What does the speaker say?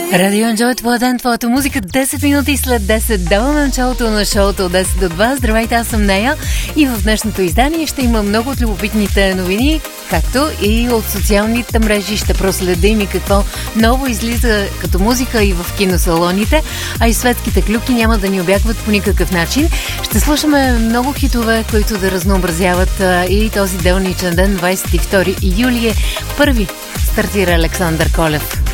Радио Enjoy, твоя ден, твоята музика, 10 минути след 10. Даваме началото на шоуто от 10 до 2. Здравейте, аз съм Нея и в днешното издание ще има много от любопитните новини, както и от социалните мрежи. Ще проследим и какво ново излиза като музика и в киносалоните, а и светските клюки няма да ни обягват по никакъв начин. Ще слушаме много хитове, които да разнообразяват и този делничен ден, 22 юли е първи. Стартира Александър Колев.